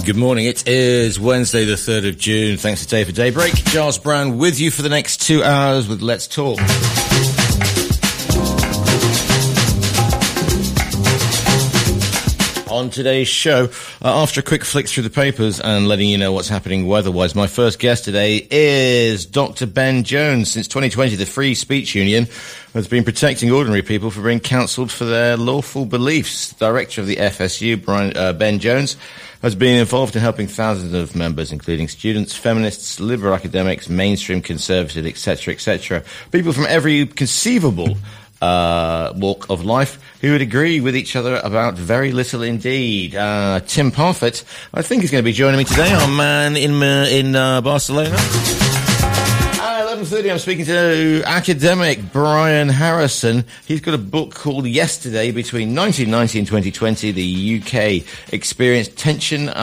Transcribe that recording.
Good morning. It is Wednesday, the 3rd of June. Thanks to Dave for Daybreak. Giles Brown with you for the next 2 hours with Let's Talk. On today's show, after a quick flick through the papers and letting you know what's happening weather-wise, my first guest today is Dr. Ben Jones. Since 2020, the Free Speech Union has been protecting ordinary people from being cancelled for their lawful beliefs. The director of the FSU, Ben Jones, has been involved in helping thousands of members, including students, feminists, liberal academics, mainstream conservatives, etc., etc. People from every conceivable walk of life who would agree with each other about very little indeed. Tim Parfitt, I think, is going to be joining me today, our man in Barcelona. At 11:30, I'm speaking to academic Brian Harrison. He's got a book called Yesterday, Between 1990 and 2020, the UK Experienced Tension